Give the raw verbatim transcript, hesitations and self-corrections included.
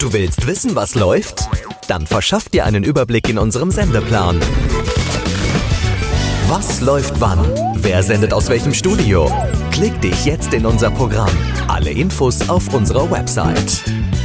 Du willst wissen, was läuft? Dann verschaff dir einen Überblick in unserem Sendeplan. Was läuft wann? Wer sendet aus welchem Studio? Klick dich jetzt in unser Programm. Alle Infos auf unserer Website.